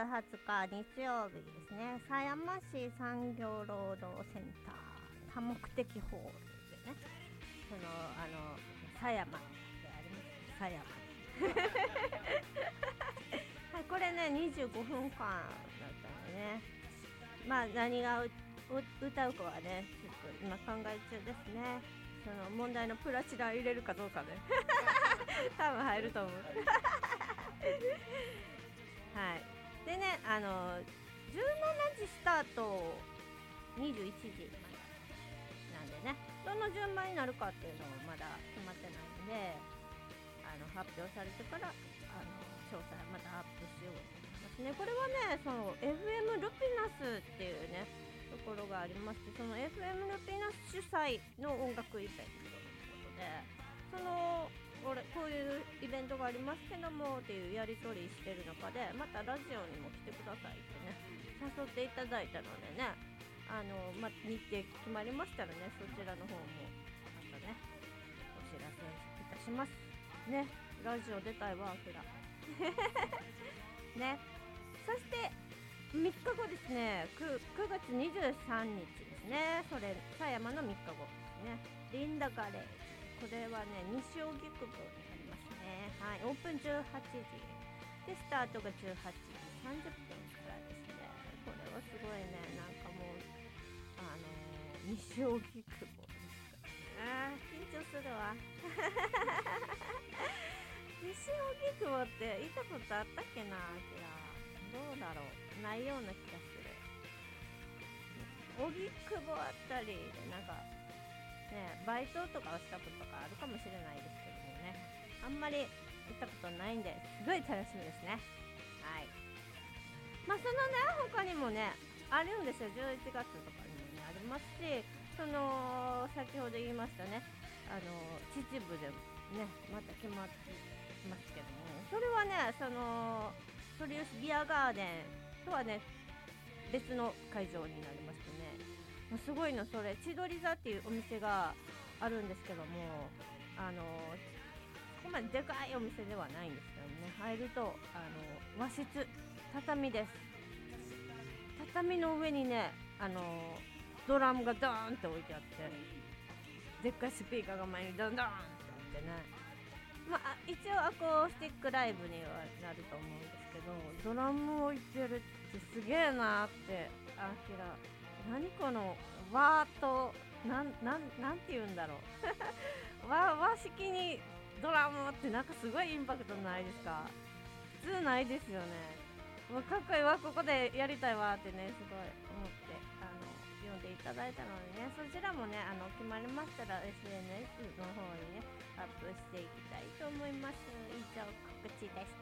20日日曜日ですね、狭山市産業労働センター多目的ホールでね、狭山であります狭山はい、これね25分間だったのでね、まあ何が歌うかはねちょっと今考え中ですね。その問題のプラチナ入れるかどうかね多分入ると思うはい。でね、17時スタート、21時までなんでね、どの順番になるかっていうのもまだ決まってないんで、発表されてから詳細またアップしようと思いますね。これはね、その FM ルピナスっていうねところがありまして、その FM ルピナス主催の音楽イベントということで、こういうイベントがありますけどもっていうやり取りしてる中で、またラジオにも来てくださいってね誘っていただいたのでね、日程決まりましたらね、そちらの方もまたねお知らせいたしますね。ラジオ出たいわ、アキラね。そして3日後ですね、9月23日ですね、それ狭山の3日後ですね、リンダガレージ、これはね西荻窪にありますね。はい、オープン18時でスタートが18時30分からですね。これはすごいね、なんかもう西荻窪ですからね、緊張するわ西荻窪って行ったことあったっけな、どうだろう、ないような気がする。荻窪あたりでなんかね、バイトとかをしたことがあるかもしれないですけどもね、あんまり行ったことないんですごい楽しみですね。はい。まあそのね他にもねあるんですよ。11月とかにもねありますし、先ほど言いましたね、秩父でねまた決まってますけども、それはね鳥吉ビアガーデンとはね別の会場になりましてね、すごいの、それ千鳥座っていうお店があるんですけども、そこまででかいお店ではないんですけどもね、入ると和室畳です。畳の上にねドラムがドーンって置いてあって、でっかいスピーカーが前にドンドーンってあってね、まあ一応アコースティックライブにはなると思うんですけど、ドラム置いてるってすげえなーって、あきら何この和となんて言うんだろう和式にドラムってなんかすごいインパクトないですか？普通ないですよね。もうかっこいいわ、ここでやりたいわってねすごい思って読んでいただいたのでね、そちらもね決まりましたら SNS の方にねアップしていきたいと思います。以上告知でした。